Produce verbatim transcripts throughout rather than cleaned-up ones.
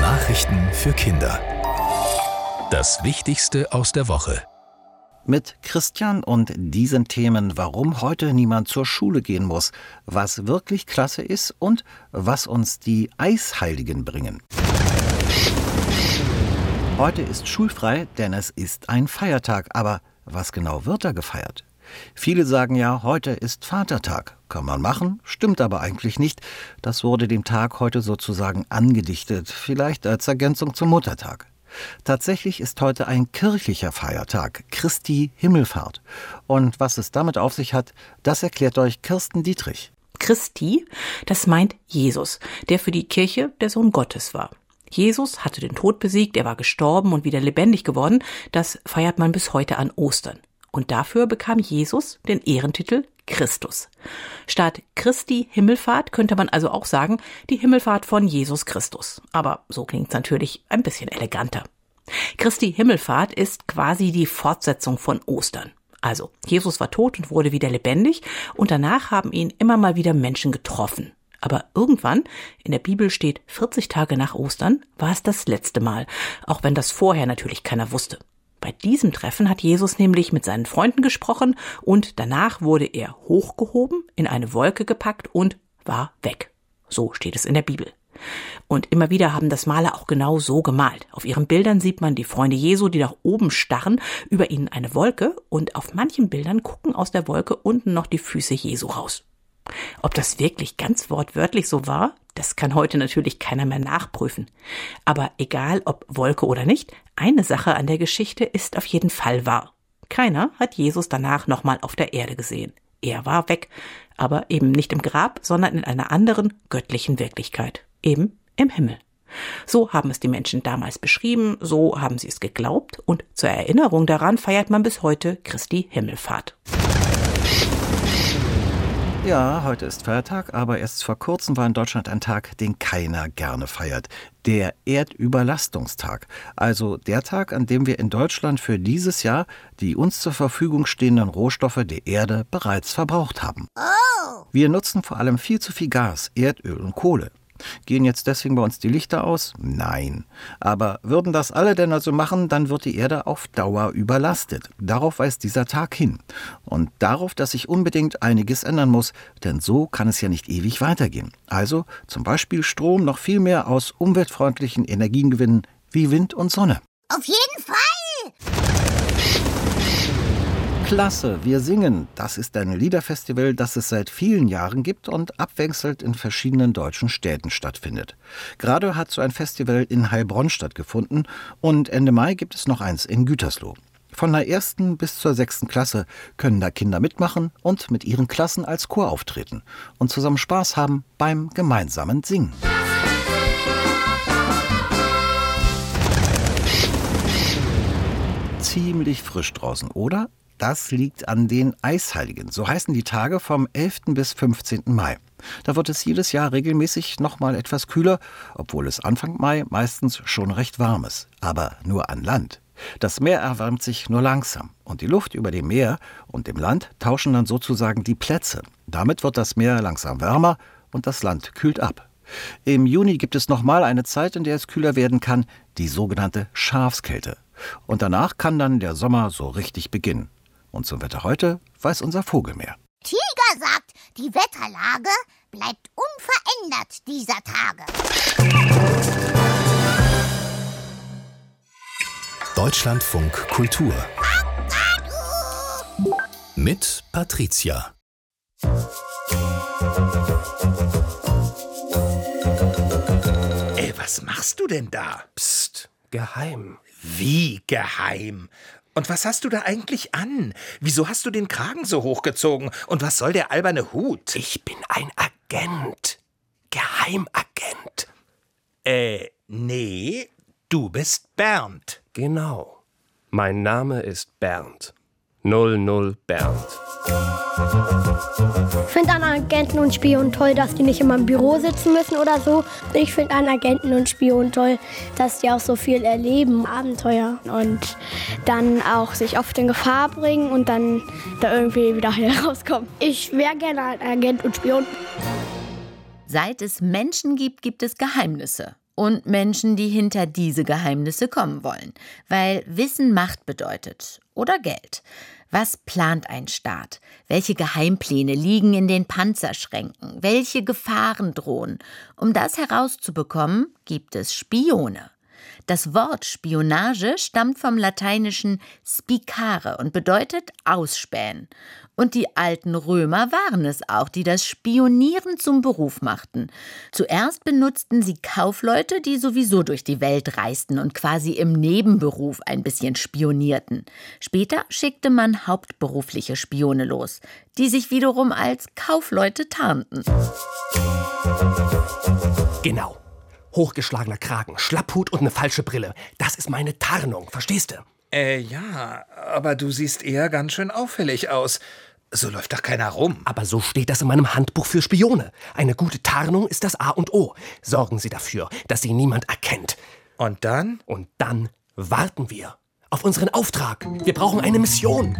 Nachrichten für Kinder. Das Wichtigste aus der Woche. Mit Christian und diesen Themen, warum heute niemand zur Schule gehen muss, was wirklich klasse ist und was uns die Eisheiligen bringen. Heute ist schulfrei, denn es ist ein Feiertag. Aber was genau wird da gefeiert? Viele sagen ja, heute ist Vatertag. Kann man machen, stimmt aber eigentlich nicht. Das wurde dem Tag heute sozusagen angedichtet, vielleicht als Ergänzung zum Muttertag. Tatsächlich ist heute ein kirchlicher Feiertag, Christi Himmelfahrt. Und was es damit auf sich hat, das erklärt euch Kirsten Dietrich. Christi, das meint Jesus, der für die Kirche der Sohn Gottes war. Jesus hatte den Tod besiegt, er war gestorben und wieder lebendig geworden. Das feiert man bis heute an Ostern. Und dafür bekam Jesus den Ehrentitel Christus. Statt Christi Himmelfahrt könnte man also auch sagen, die Himmelfahrt von Jesus Christus. Aber so klingt's natürlich ein bisschen eleganter. Christi Himmelfahrt ist quasi die Fortsetzung von Ostern. Also, Jesus war tot und wurde wieder lebendig und danach haben ihn immer mal wieder Menschen getroffen. Aber irgendwann, in der Bibel steht vierzig Tage nach Ostern, war es das letzte Mal, auch wenn das vorher natürlich keiner wusste. Bei diesem Treffen hat Jesus nämlich mit seinen Freunden gesprochen und danach wurde er hochgehoben, in eine Wolke gepackt und war weg. So steht es in der Bibel. Und immer wieder haben das Maler auch genau so gemalt. Auf ihren Bildern sieht man die Freunde Jesu, die nach oben starren, über ihnen eine Wolke und auf manchen Bildern gucken aus der Wolke unten noch die Füße Jesu raus. Ob das wirklich ganz wortwörtlich so war, das kann heute natürlich keiner mehr nachprüfen. Aber egal ob Wolke oder nicht, eine Sache an der Geschichte ist auf jeden Fall wahr. Keiner hat Jesus danach nochmal auf der Erde gesehen. Er war weg, aber eben nicht im Grab, sondern in einer anderen göttlichen Wirklichkeit, eben im Himmel. So haben es die Menschen damals beschrieben, so haben sie es geglaubt und zur Erinnerung daran feiert man bis heute Christi Himmelfahrt. Ja, heute ist Feiertag, aber erst vor kurzem war in Deutschland ein Tag, den keiner gerne feiert. Der Erdüberlastungstag. Also der Tag, an dem wir in Deutschland für dieses Jahr die uns zur Verfügung stehenden Rohstoffe der Erde bereits verbraucht haben. Oh. Wir nutzen vor allem viel zu viel Gas, Erdöl und Kohle. Gehen jetzt deswegen bei uns die Lichter aus? Nein. Aber würden das alle denn also machen, dann wird die Erde auf Dauer überlastet. Darauf weist dieser Tag hin. Und darauf, dass sich unbedingt einiges ändern muss, denn so kann es ja nicht ewig weitergehen. Also zum Beispiel Strom noch viel mehr aus umweltfreundlichen Energien gewinnen, wie Wind und Sonne. Auf jeden Fall! Klasse, wir singen. Das ist ein Liederfestival, das es seit vielen Jahren gibt und abwechselnd in verschiedenen deutschen Städten stattfindet. Gerade hat so ein Festival in Heilbronn stattgefunden und Ende Mai gibt es noch eins in Gütersloh. Von der ersten bis zur sechsten Klasse können da Kinder mitmachen und mit ihren Klassen als Chor auftreten und zusammen Spaß haben beim gemeinsamen Singen. Ziemlich frisch draußen, oder? Das liegt an den Eisheiligen. So heißen die Tage vom elften bis fünfzehnten Mai. Da wird es jedes Jahr regelmäßig noch mal etwas kühler, obwohl es Anfang Mai meistens schon recht warm ist. Aber nur an Land. Das Meer erwärmt sich nur langsam. Und die Luft über dem Meer und dem Land tauschen dann sozusagen die Plätze. Damit wird das Meer langsam wärmer und das Land kühlt ab. Im Juni gibt es noch mal eine Zeit, in der es kühler werden kann, die sogenannte Schafskälte. Und danach kann dann der Sommer so richtig beginnen. Und zum Wetter heute weiß unser Vogelmeer. Tiger sagt, die Wetterlage bleibt unverändert dieser Tage. Deutschlandfunk Kultur. Mit Patricia. Ey, was machst du denn da? Psst, geheim. Wie geheim? Und was hast du da eigentlich an? Wieso hast du den Kragen so hochgezogen? Und was soll der alberne Hut? Ich bin ein Agent. Geheimagent. Äh, nee, du bist Bernd. Genau. Mein Name ist Bernd. null null Bernd. Ich finde an Agenten und Spionen toll, dass die nicht immer im Büro sitzen müssen oder so. Ich finde an Agenten und Spionen toll, dass die auch so viel erleben, Abenteuer und dann auch sich oft in Gefahr bringen und dann da irgendwie wieder herauskommen. Ich wäre gerne ein Agent und Spion. Seit es Menschen gibt, gibt es Geheimnisse. und Menschen, die hinter diese Geheimnisse kommen wollen. Weil Wissen Macht bedeutet. Oder Geld. Was plant ein Staat? Welche Geheimpläne liegen in den Panzerschränken? Welche Gefahren drohen? Um das herauszubekommen, gibt es Spione. Das Wort Spionage stammt vom lateinischen spicare und bedeutet ausspähen. Und die alten Römer waren es auch, die das Spionieren zum Beruf machten. Zuerst benutzten sie Kaufleute, die sowieso durch die Welt reisten und quasi im Nebenberuf ein bisschen spionierten. Später schickte man hauptberufliche Spione los, die sich wiederum als Kaufleute tarnten. Genau. Hochgeschlagener Kragen, Schlapphut und eine falsche Brille. Das ist meine Tarnung, verstehst du? Äh, ja, aber du siehst eher ganz schön auffällig aus. So läuft doch keiner rum. Aber so steht das in meinem Handbuch für Spione. Eine gute Tarnung ist das A und O. Sorgen Sie dafür, dass Sie niemand erkennt. Und dann? Und dann warten wir auf unseren Auftrag. Wir brauchen eine Mission.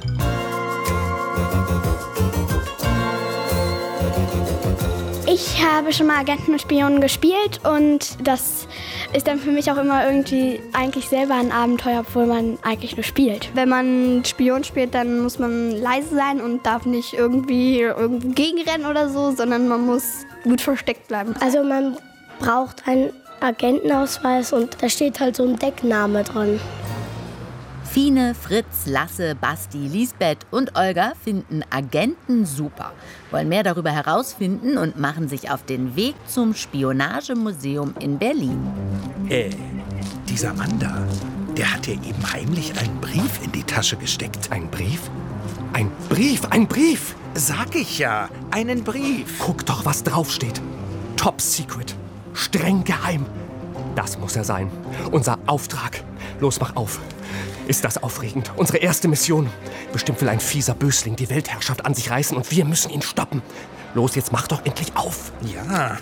Ich habe schon mal Agenten und Spionen gespielt und das ist dann für mich auch immer irgendwie eigentlich selber ein Abenteuer, obwohl man eigentlich nur spielt. Wenn man Spion spielt, dann muss man leise sein und darf nicht irgendwie irgendwo gegenrennen oder so, sondern man muss gut versteckt bleiben. Also man braucht einen Agentenausweis und da steht halt so ein Deckname dran. Fine, Fritz, Lasse, Basti, Lisbeth und Olga finden Agenten super, wollen mehr darüber herausfinden und machen sich auf den Weg zum Spionagemuseum in Berlin. Äh, dieser Mann da, der hat ja eben heimlich einen Brief in die Tasche gesteckt. Ein Brief? Ein Brief, ein Brief! Sag ich ja, einen Brief. Guck doch, was draufsteht. Top Secret. Streng geheim. Das muss er sein. Unser Auftrag. Los, mach auf. Ist das aufregend. Unsere erste Mission. Bestimmt will ein fieser Bösling die Weltherrschaft an sich reißen und wir müssen ihn stoppen. Los, jetzt mach doch endlich auf. Ja.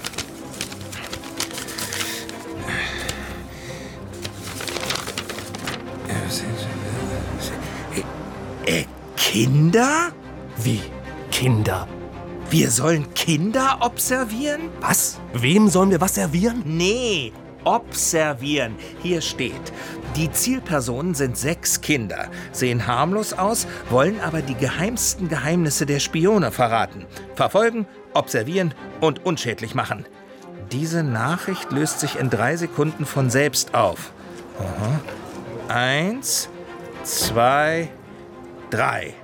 Äh, Kinder? Wie? Kinder? Wir sollen Kinder observieren? Was? Wem sollen wir was servieren? Nee, observieren. Hier steht: Die Zielpersonen sind sechs Kinder, sehen harmlos aus, wollen aber die geheimsten Geheimnisse der Spione verraten. Verfolgen, observieren und unschädlich machen. Diese Nachricht löst sich in drei Sekunden von selbst auf. Aha. Eins, zwei, drei.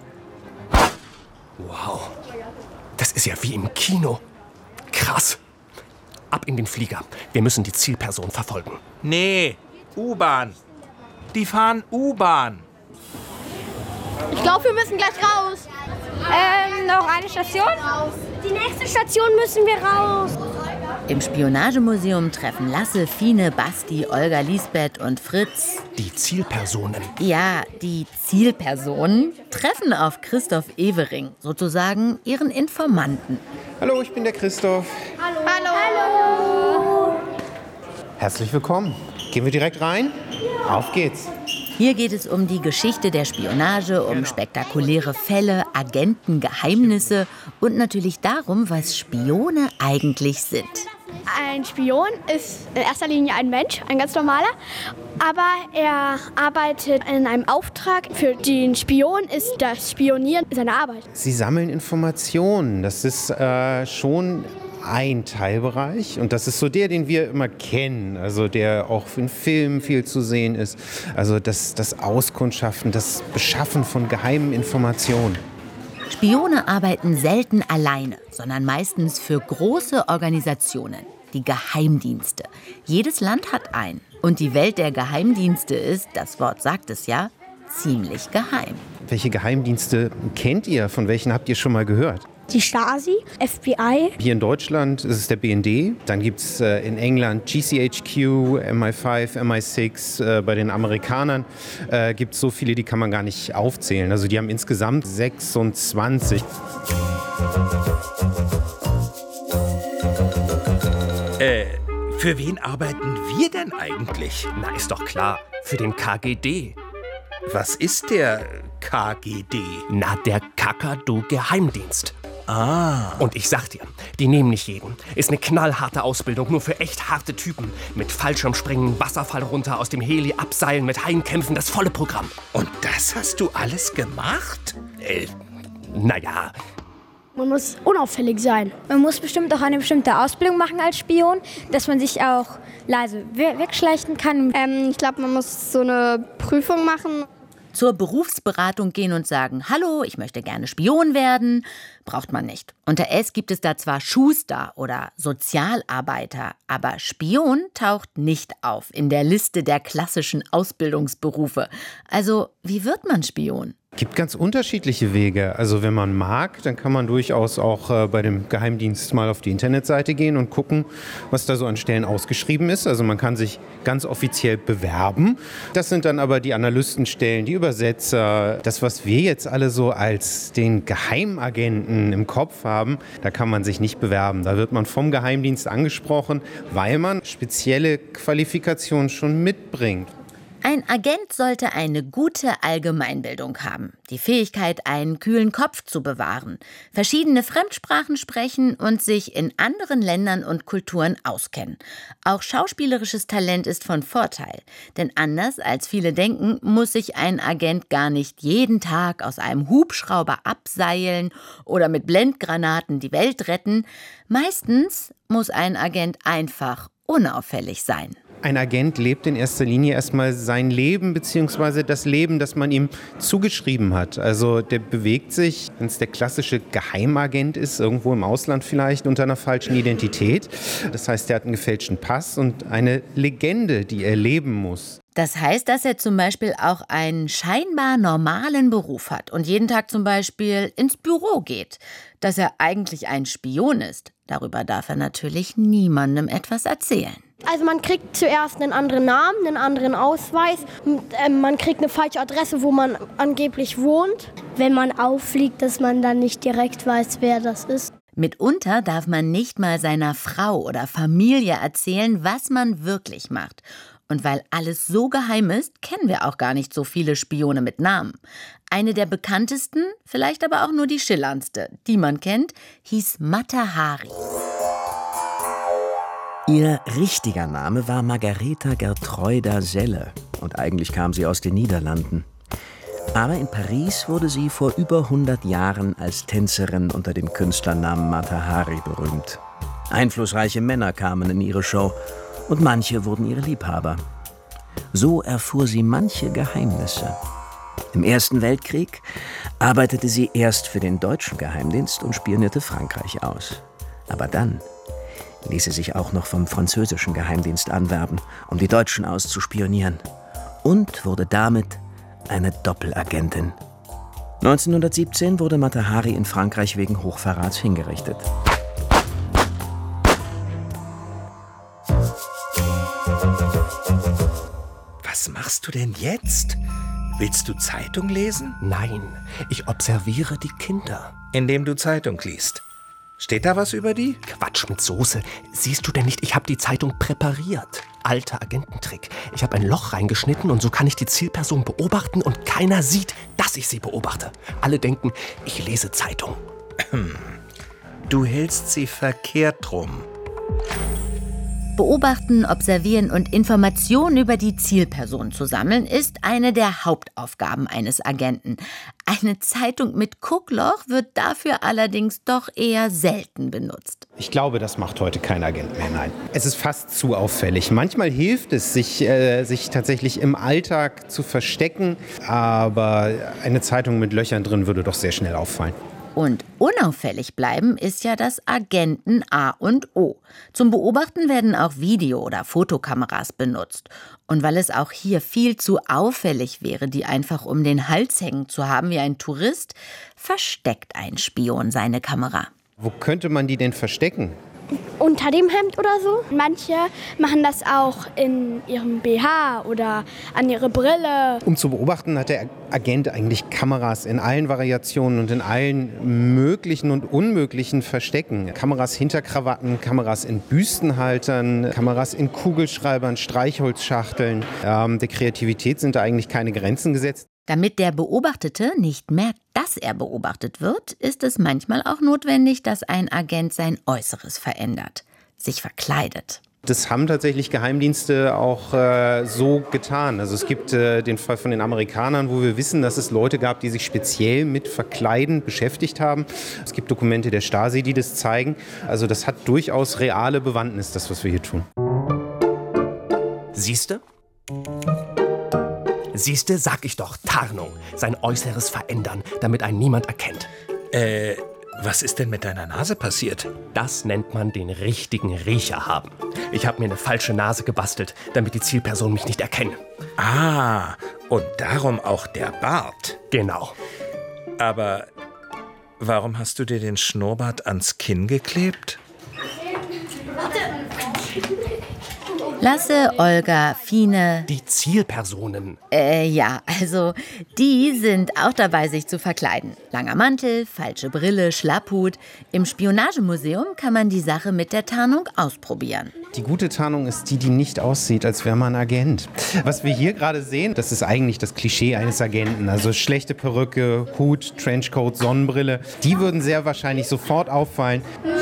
Wow, das ist ja wie im Kino. Krass. Ab in den Flieger. Wir müssen die Zielperson verfolgen. Nee, U-Bahn. Die fahren U-Bahn. Ich glaube, wir müssen gleich raus. Ähm, noch eine Station? Die nächste Station müssen wir raus. Im Spionagemuseum treffen Lasse, Fine, Basti, Olga, Lisbeth und Fritz. Die Zielpersonen. Ja, die Zielpersonen treffen auf Christoph Evering, sozusagen ihren Informanten. Hallo, ich bin der Christoph. Hallo. Hallo. Herzlich willkommen. Gehen wir direkt rein? Auf geht's. Hier geht es um die Geschichte der Spionage, um spektakuläre Fälle, Agenten, Geheimnisse und natürlich darum, was Spione eigentlich sind. Ein Spion ist in erster Linie ein Mensch, ein ganz normaler, aber er arbeitet in einem Auftrag. Für den Spion ist das Spionieren seine Arbeit. Sie sammeln Informationen. Das ist äh, schon ein Teilbereich und das ist so der, den wir immer kennen, also der auch in Filmen viel zu sehen ist. Also das, das Auskundschaften, das Beschaffen von geheimen Informationen. Spione arbeiten selten alleine, sondern meistens für große Organisationen, die Geheimdienste. Jedes Land hat einen. Und die Welt der Geheimdienste ist, das Wort sagt es ja, ziemlich geheim. Welche Geheimdienste kennt ihr? Von welchen habt ihr schon mal gehört? Die Stasi, F B I. Hier in Deutschland ist es der B N D. Dann gibt es äh, in England G C H Q, M I fünf, M I sechs. Äh, bei den Amerikanern äh, gibt es so viele, die kann man gar nicht aufzählen. Also die haben insgesamt sechsundzwanzig. Äh, für wen arbeiten wir denn eigentlich? Na, ist doch klar. Für den K G D. Was ist der K G D? Na, der Kakadu-Geheimdienst. Ah. Und ich sag dir, die nehmen nicht jeden. Ist eine knallharte Ausbildung, nur für echt harte Typen. Mit Fallschirmspringen, Wasserfall runter, aus dem Heli abseilen, mit Haien kämpfen, das volle Programm. Und das hast du alles gemacht? Äh, naja. Man muss unauffällig sein. Man muss bestimmt auch eine bestimmte Ausbildung machen als Spion, dass man sich auch leise we- wegschleichen kann. Ähm, ich glaube, man muss so eine Prüfung machen. Zur Berufsberatung gehen und sagen, hallo, ich möchte gerne Spion werden, braucht man nicht. Unter S gibt es da zwar Schuster oder Sozialarbeiter, aber Spion taucht nicht auf in der Liste der klassischen Ausbildungsberufe. Also, wie wird man Spion? Es gibt ganz unterschiedliche Wege. Also wenn man mag, dann kann man durchaus auch äh, bei dem Geheimdienst mal auf die Internetseite gehen und gucken, was da so an Stellen ausgeschrieben ist. Also man kann sich ganz offiziell bewerben. Das sind dann aber die Analystenstellen, die Übersetzer. Das, was wir jetzt alle so als den Geheimagenten im Kopf haben, da kann man sich nicht bewerben. Da wird man vom Geheimdienst angesprochen, weil man spezielle Qualifikationen schon mitbringt. Ein Agent sollte eine gute Allgemeinbildung haben, die Fähigkeit, einen kühlen Kopf zu bewahren, verschiedene Fremdsprachen sprechen und sich in anderen Ländern und Kulturen auskennen. Auch schauspielerisches Talent ist von Vorteil, denn anders als viele denken, muss sich ein Agent gar nicht jeden Tag aus einem Hubschrauber abseilen oder mit Blendgranaten die Welt retten. Meistens muss ein Agent einfach unauffällig sein. Ein Agent lebt in erster Linie erstmal sein Leben bzw. das Leben, das man ihm zugeschrieben hat. Also der bewegt sich, wenn es der klassische Geheimagent ist, irgendwo im Ausland vielleicht unter einer falschen Identität. Das heißt, er hat einen gefälschten Pass und eine Legende, die er leben muss. Das heißt, dass er zum Beispiel auch einen scheinbar normalen Beruf hat und jeden Tag zum Beispiel ins Büro geht. Dass er eigentlich ein Spion ist, darüber darf er natürlich niemandem etwas erzählen. Also man kriegt zuerst einen anderen Namen, einen anderen Ausweis. Und, ähm, man kriegt eine falsche Adresse, wo man angeblich wohnt. Wenn man auffliegt, dass man dann nicht direkt weiß, wer das ist. Mitunter darf man nicht mal seiner Frau oder Familie erzählen, was man wirklich macht. Und weil alles so geheim ist, kennen wir auch gar nicht so viele Spione mit Namen. Eine der bekanntesten, vielleicht aber auch nur die schillerndste, die man kennt, hieß Mata Hari. Ihr richtiger Name war Margaretha Gertruida Selle und eigentlich kam sie aus den Niederlanden. Aber in Paris wurde sie vor über hundert Jahren als Tänzerin unter dem Künstlernamen Mata Hari berühmt. Einflussreiche Männer kamen in ihre Show und manche wurden ihre Liebhaber. So erfuhr sie manche Geheimnisse. Im Ersten Weltkrieg arbeitete sie erst für den deutschen Geheimdienst und spionierte Frankreich aus. Aber dann ließ sie sich auch noch vom französischen Geheimdienst anwerben, um die Deutschen auszuspionieren. Und wurde damit eine Doppelagentin. neunzehnhundertsiebzehn wurde Mata Hari in Frankreich wegen Hochverrats hingerichtet. Was machst du denn jetzt? Willst du Zeitung lesen? Nein, ich observiere die Kinder. Indem du Zeitung liest. Steht da was über die? Quatsch mit Soße. Siehst du denn nicht, ich habe die Zeitung präpariert. Alter Agententrick. Ich habe ein Loch reingeschnitten und so kann ich die Zielperson beobachten und keiner sieht, dass ich sie beobachte. Alle denken, ich lese Zeitung. Du hältst sie verkehrt rum. Beobachten, observieren und Informationen über die Zielperson zu sammeln, ist eine der Hauptaufgaben eines Agenten. Eine Zeitung mit Guckloch wird dafür allerdings doch eher selten benutzt. Ich glaube, das macht heute kein Agent mehr, nein. Es ist fast zu auffällig. Manchmal hilft es, sich, äh, sich tatsächlich im Alltag zu verstecken, aber eine Zeitung mit Löchern drin würde doch sehr schnell auffallen. Und unauffällig bleiben ist ja das Agenten A und O. Zum Beobachten werden auch Video- oder Fotokameras benutzt. Und weil es auch hier viel zu auffällig wäre, die einfach um den Hals hängen zu haben wie ein Tourist, versteckt ein Spion seine Kamera. Wo könnte man die denn verstecken? Unter dem Hemd oder so. Manche machen das auch in ihrem B H oder an ihre Brille. Um zu beobachten, hat der Agent eigentlich Kameras in allen Variationen und in allen möglichen und unmöglichen Verstecken. Kameras hinter Krawatten, Kameras in Büstenhaltern, Kameras in Kugelschreibern, Streichholzschachteln. Ähm, der Kreativität sind da eigentlich keine Grenzen gesetzt. Damit der Beobachtete nicht merkt, dass er beobachtet wird, ist es manchmal auch notwendig, dass ein Agent sein Äußeres verändert, sich verkleidet. Das haben tatsächlich Geheimdienste auch äh, so getan. Also es gibt äh, den Fall von den Amerikanern, wo wir wissen, dass es Leute gab, die sich speziell mit Verkleiden beschäftigt haben. Es gibt Dokumente der Stasi, die das zeigen. Also das hat durchaus reale Bewandtnis, das, was wir hier tun. Siehste? Siehste, sag ich doch, Tarnung. Sein Äußeres verändern, damit einen niemand erkennt. Äh... Was ist denn mit deiner Nase passiert? Das nennt man den richtigen Riecher haben. Ich habe mir eine falsche Nase gebastelt, damit die Zielpersonen mich nicht erkennen. Ah, und darum auch der Bart. Genau. Aber warum hast du dir den Schnurrbart ans Kinn geklebt? Lasse, Olga, Fine... Die Zielpersonen. Äh, ja, also die sind auch dabei, sich zu verkleiden. Langer Mantel, falsche Brille, Schlapphut. Im Spionagemuseum kann man die Sache mit der Tarnung ausprobieren. Die gute Tarnung ist die, die nicht aussieht, als wäre man Agent. Was wir hier gerade sehen, das ist eigentlich das Klischee eines Agenten. Also schlechte Perücke, Hut, Trenchcoat, Sonnenbrille. Die würden sehr wahrscheinlich sofort auffallen.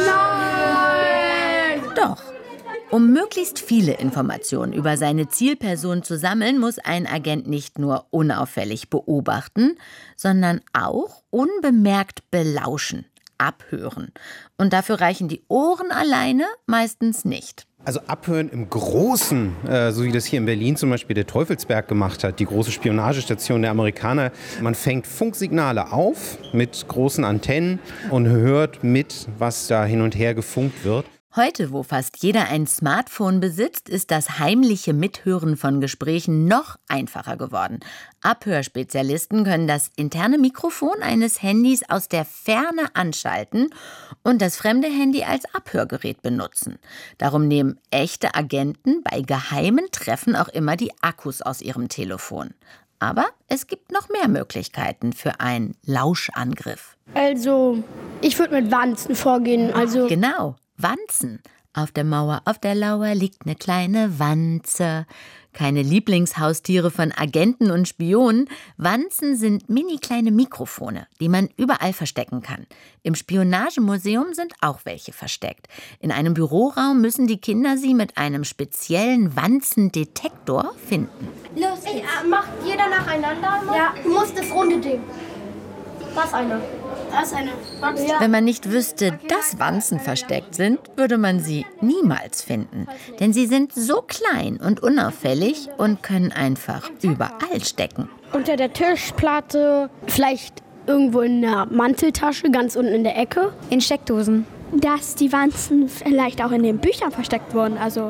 Nein! Doch. Um möglichst viele Informationen über seine Zielperson zu sammeln, muss ein Agent nicht nur unauffällig beobachten, sondern auch unbemerkt belauschen, abhören. Und dafür reichen die Ohren alleine meistens nicht. Also abhören im Großen, äh, so wie das hier in Berlin zum Beispiel der Teufelsberg gemacht hat, die große Spionagestation der Amerikaner. Man fängt Funksignale auf mit großen Antennen und hört mit, was da hin und her gefunkt wird. Heute, wo fast jeder ein Smartphone besitzt, ist das heimliche Mithören von Gesprächen noch einfacher geworden. Abhörspezialisten können das interne Mikrofon eines Handys aus der Ferne anschalten und das fremde Handy als Abhörgerät benutzen. Darum nehmen echte Agenten bei geheimen Treffen auch immer die Akkus aus ihrem Telefon. Aber es gibt noch mehr Möglichkeiten für einen Lauschangriff. Also, ich würde mit Wanzen vorgehen. Also genau. Wanzen. Auf der Mauer, auf der Lauer liegt eine kleine Wanze. Keine Lieblingshaustiere von Agenten und Spionen. Wanzen sind mini kleine Mikrofone, die man überall verstecken kann. Im Spionagemuseum sind auch welche versteckt. In einem Büroraum müssen die Kinder sie mit einem speziellen Wanzendetektor finden. Los, ich, äh, macht jeder nacheinander? Mal? Ja, du musst das runde Ding. Das eine. Das eine. Ja. Wenn man nicht wüsste, dass Wanzen versteckt sind, würde man sie niemals finden. Denn sie sind so klein und unauffällig und können einfach überall stecken. Unter der Tischplatte, vielleicht irgendwo in der Manteltasche, ganz unten in der Ecke. In Steckdosen. Dass die Wanzen vielleicht auch in den Büchern versteckt wurden. Also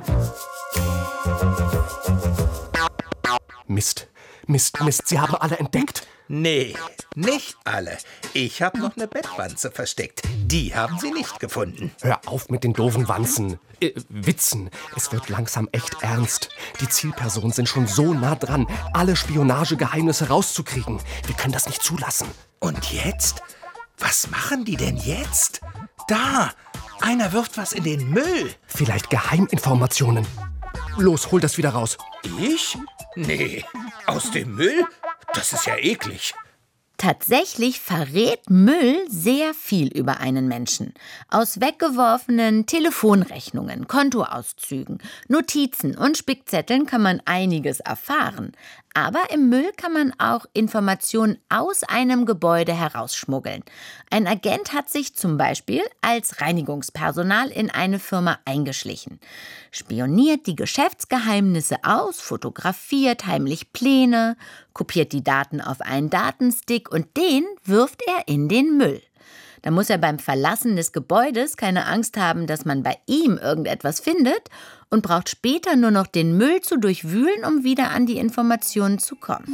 Mist, Mist, Mist, sie haben alle entdeckt. Nee, nicht alle. Ich habe noch eine Bettwanze versteckt. Die haben sie nicht gefunden. Hör auf mit den doofen Wanzen. Äh, Witzen. Es wird langsam echt ernst. Die Zielpersonen sind schon so nah dran, alle Spionagegeheimnisse rauszukriegen. Wir können das nicht zulassen. Und jetzt? Was machen die denn jetzt? Da! Einer wirft was in den Müll. Vielleicht Geheiminformationen. Los, hol das wieder raus. Ich? Nee, aus dem Müll? Das ist ja eklig. Tatsächlich verrät Müll sehr viel über einen Menschen. Aus weggeworfenen Telefonrechnungen, Kontoauszügen, Notizen und Spickzetteln kann man einiges erfahren. Aber im Müll kann man auch Informationen aus einem Gebäude herausschmuggeln. Ein Agent hat sich zum Beispiel als Reinigungspersonal in eine Firma eingeschlichen, spioniert die Geschäftsgeheimnisse aus, fotografiert heimlich Pläne, kopiert die Daten auf einen Datenstick und den wirft er in den Müll. Da muss er beim Verlassen des Gebäudes keine Angst haben, dass man bei ihm irgendetwas findet und braucht später nur noch den Müll zu durchwühlen, um wieder an die Informationen zu kommen.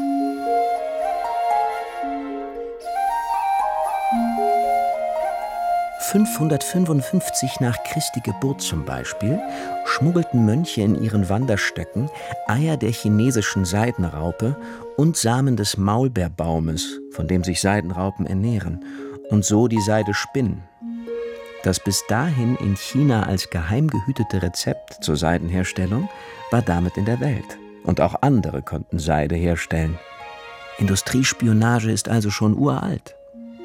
fünfhundertfünfundfünfzig nach Christi Geburt zum Beispiel schmuggelten Mönche in ihren Wanderstöcken Eier der chinesischen Seidenraupe und Samen des Maulbeerbaumes, von dem sich Seidenraupen ernähren, und so die Seide spinnen. Das bis dahin in China als geheim gehütete Rezept zur Seidenherstellung war damit in der Welt. Und auch andere konnten Seide herstellen. Industriespionage ist also schon uralt.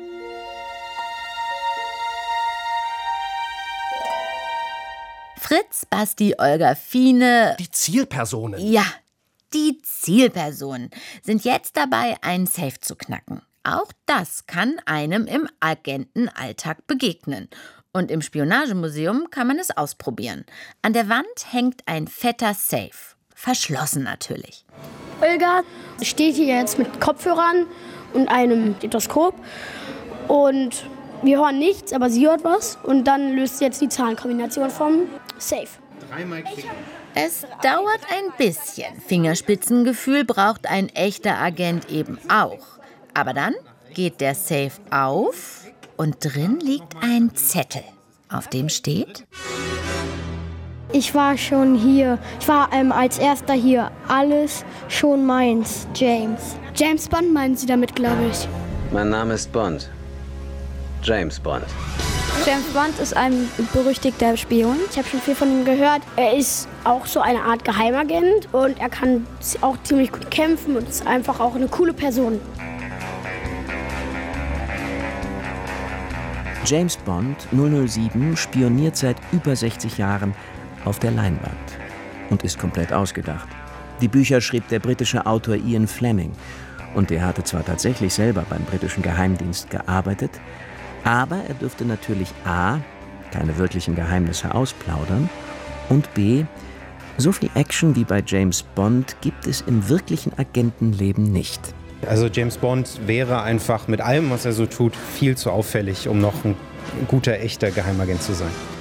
Fritz, Basti, Olga, Fine. Die Zielpersonen. Ja, die Zielpersonen sind jetzt dabei, einen Safe zu knacken. Auch das kann einem im Agentenalltag begegnen. Und im Spionagemuseum kann man es ausprobieren. An der Wand hängt ein fetter Safe. Verschlossen natürlich. Olga steht hier jetzt mit Kopfhörern und einem Stethoskop. Und wir hören nichts, aber sie hört was. Und dann löst sie jetzt die Zahlenkombination vom Safe. Dreimal klicken. Es dauert ein bisschen. Fingerspitzengefühl braucht ein echter Agent eben auch. Aber dann geht der Safe auf und drin liegt ein Zettel, auf dem steht: Ich war schon hier. Ich war ähm, als erster hier. Alles schon meins, James. James Bond meinen Sie damit, glaube ich. Mein Name ist Bond. James Bond. James Bond ist ein berüchtigter Spion. Ich habe schon viel von ihm gehört. Er ist auch so eine Art Geheimagent und er kann auch ziemlich gut kämpfen und ist einfach auch eine coole Person. James Bond null null sieben spioniert seit über sechzig Jahren auf der Leinwand und ist komplett ausgedacht. Die Bücher schrieb der britische Autor Ian Fleming und der hatte zwar tatsächlich selber beim britischen Geheimdienst gearbeitet, aber er dürfte natürlich a. keine wirklichen Geheimnisse ausplaudern und b. so viel Action wie bei James Bond gibt es im wirklichen Agentenleben nicht. Also James Bond wäre einfach mit allem, was er so tut, viel zu auffällig, um noch ein guter, echter Geheimagent zu sein.